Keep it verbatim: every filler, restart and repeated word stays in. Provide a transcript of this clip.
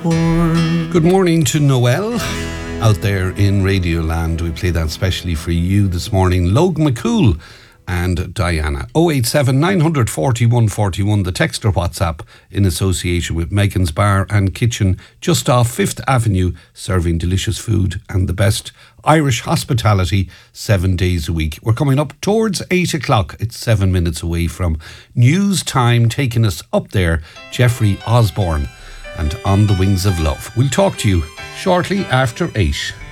warm. Good morning to Noel out there in Radioland. We play that specially for you this morning. Logan McCool and Diana. oh eight seven, nine four one, four one, the text or WhatsApp in association with Megan's Bar and Kitchen just off Fifth Avenue, serving delicious food and the best Irish hospitality seven days a week. We're coming up towards eight o'clock. It's seven minutes away from news time, taking us up there, Jeffrey Osborne and On the Wings of Love. We'll talk to you shortly after eight.